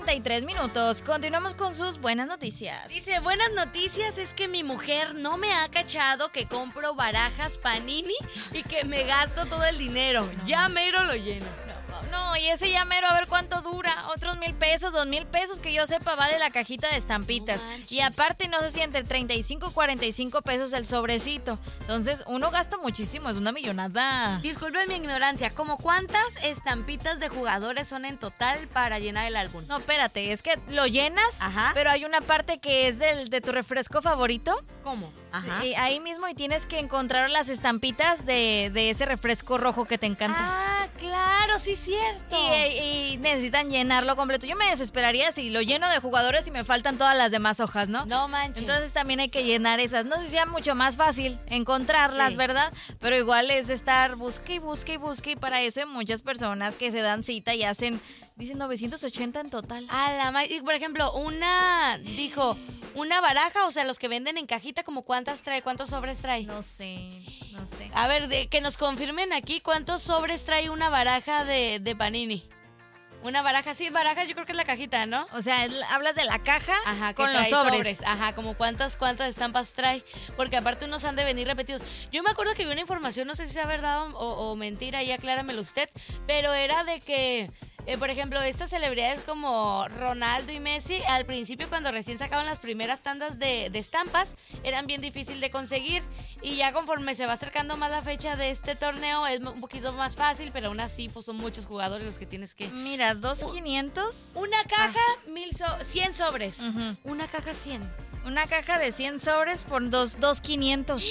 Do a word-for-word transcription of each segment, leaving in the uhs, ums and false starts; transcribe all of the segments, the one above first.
cuarenta y tres minutos. Continuamos con sus buenas noticias. Dice, buenas noticias es que mi mujer no me ha cachado que compro barajas Panini y que me gasto todo el dinero. No. Ya mero lo lleno. No, y ese llamero, a ver cuánto dura. Otros mil pesos, dos mil pesos, que yo sepa, vale la cajita de estampitas. No, y aparte, no sé si entre treinta y cinco y cuarenta y cinco pesos el sobrecito. Entonces, uno gasta muchísimo, es una millonada. Disculpen mi ignorancia, ¿cómo cuántas estampitas de jugadores son en total para llenar el álbum? No, espérate, es que lo llenas, Ajá. pero hay una parte que es del, de tu refresco favorito. ¿Cómo? Ajá. Sí, ahí mismo, y tienes que encontrar las estampitas de, de ese refresco rojo que te encanta. Ah, claro, sí, cierto. Y, y necesitan llenarlo completo. Yo me desesperaría si lo lleno de jugadores y me faltan todas las demás hojas, ¿no? No manches. Entonces también hay que llenar esas. No sé si sea mucho más fácil encontrarlas, sí. ¿verdad? Pero igual es estar busque y busque y busque, y para eso hay muchas personas que se dan cita y hacen, dicen novecientos ochenta en total. A la ma- y por ejemplo, una, dijo, una baraja, o sea, los que venden en cajita, como cuántas trae, cuántos sobres trae. No sé, no sé. A ver, de, que nos confirmen aquí cuántos sobres trae una baraja de, de Panini. Una baraja, sí, baraja yo creo que es la cajita, ¿no? O sea, hablas de la caja Ajá, con los sobres. sobres. Ajá, como cuántas, cuántas estampas trae. Porque aparte unos han de venir repetidos. Yo me acuerdo que vi una información, no sé si sea verdad o, o mentira, y acláramelo usted, pero era de que... Eh, por ejemplo, estas celebridades como Ronaldo y Messi, al principio cuando recién sacaban las primeras tandas de, de estampas, eran bien difícil de conseguir, y ya conforme se va acercando más la fecha de este torneo es un poquito más fácil, pero aún así pues son muchos jugadores los que tienes que... Mira, dos quinientos. Una caja, ah. mil so- cien sobres. Uh-huh. Una caja cien. Una caja de cien sobres por dos, dos quinientos.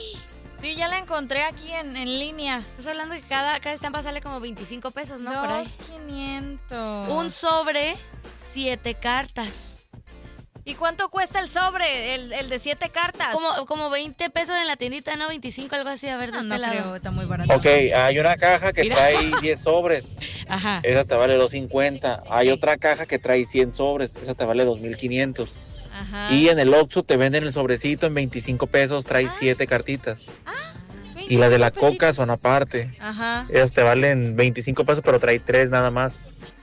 Sí, ya la encontré aquí en, en línea. Estás hablando que cada, cada estampa sale como veinticinco pesos, ¿no? Por ahí. dos quinientos. Un sobre, siete cartas. ¿Y cuánto cuesta el sobre, el, el de siete cartas? Como, como veinte pesos en la tiendita, ¿no? veinticinco, algo así, a ver, de no, este no lado. creo, está muy barato. Ok, hay una caja que Mira. trae diez sobres. Ajá. Esa te vale dos cincuenta. Hay otra caja que trae cien sobres. Esa te vale dos mil quinientos. Ajá. Y en el Oxxo te venden el sobrecito en veinticinco pesos, trae siete ah. cartitas. Ah, y las de la pesitos. Coca son aparte. Ajá. Ellas te valen veinticinco pesos, pero trae tres nada más.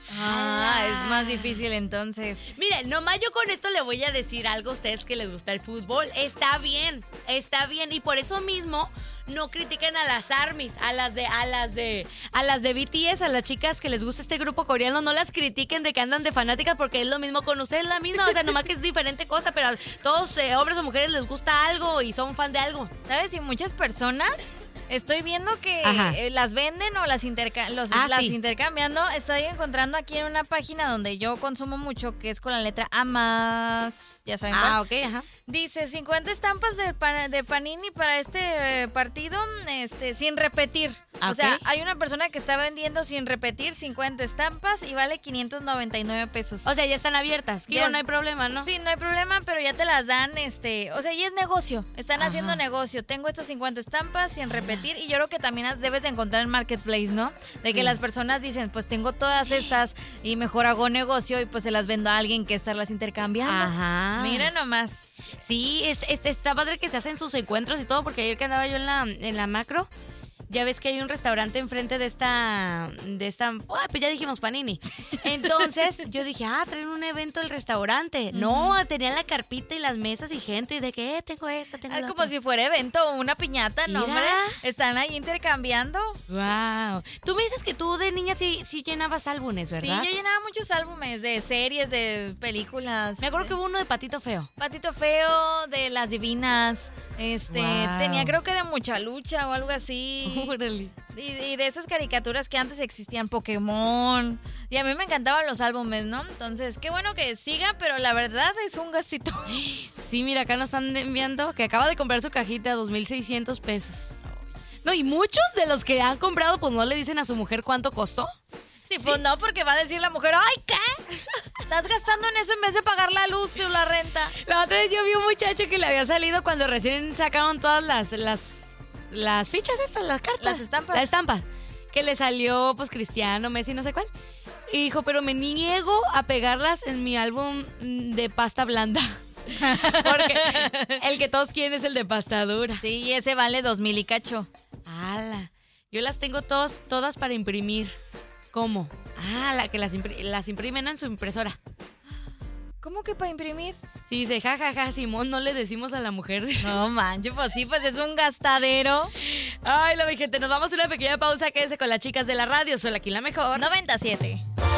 Ah, es más difícil entonces. Miren, nomás yo con esto le voy a decir algo a ustedes que les gusta el fútbol. Está bien, está bien. Y por eso mismo no critiquen a las ARMYs, a las de, a las de, a las de B T S, a las chicas que les gusta este grupo coreano. No las critiquen de que andan de fanáticas, porque es lo mismo con ustedes, la misma. O sea, nomás que es diferente cosa, pero a todos, eh, hombres o mujeres, les gusta algo y son fan de algo. ¿Sabes? Y muchas personas... Estoy viendo que eh, las venden o las, interca- los, ah, las sí. intercambiando. Estoy encontrando aquí en una página donde yo consumo mucho, que es con la letra A más. ¿Ya saben cuál? Ah, ok, ajá. Dice cincuenta estampas de, pan- de Panini para este eh, partido este, sin repetir. Okay. O sea, hay una persona que está vendiendo sin repetir cincuenta estampas y vale quinientos noventa y nueve pesos. O sea, ya están abiertas. Digo, ya, no hay problema, ¿no? Sí, no hay problema, pero ya te las dan, este, o sea, ya es negocio. Están Ajá. haciendo negocio. Tengo estas cincuenta estampas sin repetir. Y yo creo que también debes de encontrar en Marketplace, ¿no? De que sí. las personas dicen, pues tengo todas estas y mejor hago negocio y pues se las vendo a alguien que estarlas intercambiando. Ajá. Mira nomás. Sí, es, es, está padre que se hacen sus encuentros y todo, porque ayer que andaba yo en la, en la macro, ya ves que hay un restaurante enfrente de esta, de esta, oh, pues ya dijimos Panini. Entonces yo dije, ah, traen un evento el restaurante. Mm. No, tenían la carpita y las mesas y gente, y de que, eh, tengo esta, tengo Es la como otra. si fuera evento, una piñata, ¿no, hombre? Están ahí intercambiando. Wow. Tú me dices que tú de niña sí, sí llenabas álbumes, ¿verdad? Sí, yo llenaba muchos álbumes de series, de películas. Me acuerdo que hubo uno de Patito Feo. Patito Feo, de Las Divinas. Este, wow. tenía creo que de Mucha Lucha o algo así. Órale. Y, y de esas caricaturas que antes existían, Pokémon. Y a mí me encantaban los álbumes, ¿no? Entonces, qué bueno que siga, pero la verdad es un gastito. Sí, mira, acá nos están enviando que acaba de comprar su cajita a dos mil seiscientos pesos. No, y muchos de los que han comprado, pues no le dicen a su mujer cuánto costó. Sí, pues sí. No, porque va a decir la mujer, ¡ay, qué! Estás gastando en eso en vez de pagar la luz o la renta. La otra vez yo vi un muchacho que le había salido cuando recién sacaron todas las, las, las fichas estas, las cartas. Las estampas. La estampa. Que le salió, pues, Cristiano, Messi, no sé cuál. Y dijo, pero me niego a pegarlas en mi álbum de pasta blanda. Porque el que todos quieren es el de pasta dura. Sí, y ese vale dos mil y cacho. ¡Hala! Yo las tengo todos, todas para imprimir. ¿Cómo? Ah, la que las, impri- las imprimen en su impresora. ¿Cómo que para imprimir? Sí, dice, jajaja, ja, ja, Simón, no le decimos a la mujer. Dice. No manches, pues sí, pues es un gastadero. Ay, la mi gente, nos vamos a una pequeña pausa. Quédense con las chicas de la radio, soy aquí la mejor. noventa y siete.